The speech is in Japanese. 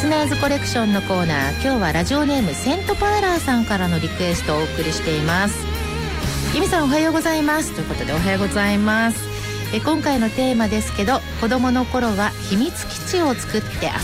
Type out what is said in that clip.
スナーズコレクションのコーナー、今日はラジオネームセントパーラーさんからのリクエストをお送りしています。ゆみさんおはようございますということで、おはようございます。今回のテーマですけど、子供の頃は秘密基地を作って